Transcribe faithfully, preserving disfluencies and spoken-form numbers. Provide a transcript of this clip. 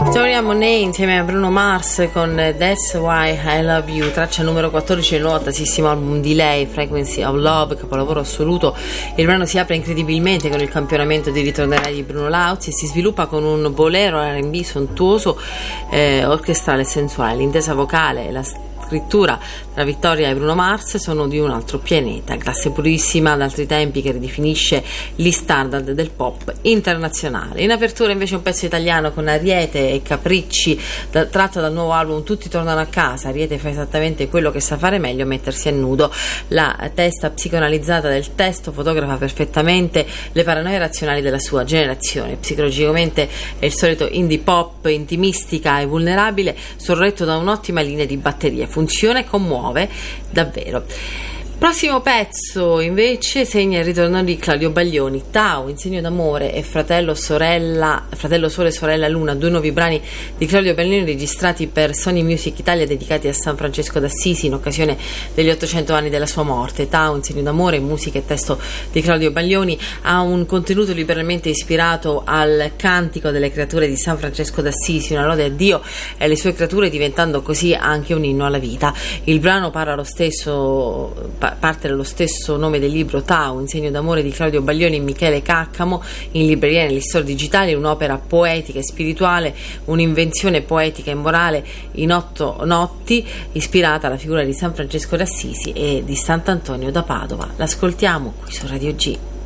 Victoria Monet insieme a Bruno Mars con That's Why I Love You, traccia numero quattordici del nuovo attasissimo album di lei, Frequency of Love, capolavoro assoluto. Il brano si apre incredibilmente con il campionamento di Ritornerai di Bruno Lauzi e si sviluppa con un bolero R and B sontuoso, eh, orchestrale e sensuale. L'intesa vocale e la scrittura tra Vittoria e Bruno Mars sono di un altro pianeta, classe purissima ad altri tempi che ridefinisce gli standard del pop internazionale. In apertura invece un pezzo italiano con Ariete e Capricci, da, tratto dal nuovo album Tutti tornano a casa. Ariete fa esattamente quello che sa fare meglio, mettersi a nudo. La testa psicoanalizzata del testo fotografa perfettamente le paranoie razionali della sua generazione. Psicologicamente è il solito indie pop intimistica e vulnerabile, sorretto da un'ottima linea di batterie. Funziona e commuove davvero. Prossimo pezzo invece segna il ritorno di Claudio Baglioni, Tao, in segno d'amore e fratello sorella fratello sole sorella luna, due nuovi brani di Claudio Baglioni registrati per Sony Music Italia dedicati a San Francesco d'Assisi in occasione degli ottocento anni della sua morte. Tao, in segno d'amore, musica e testo di Claudio Baglioni, ha un contenuto liberalmente ispirato al cantico delle creature di San Francesco d'Assisi, una lode a Dio e alle sue creature, diventando così anche un inno alla vita. Il brano parla lo stesso parte dallo stesso nome del libro, Tao, in segno d'amore di Claudio Baglioni e Michele Caccamo, in libreria e negli store digitali, un'opera poetica e spirituale, un'invenzione poetica e morale in otto notti, ispirata alla figura di San Francesco d'Assisi e di Sant'Antonio da Padova. L'ascoltiamo qui su Radio G.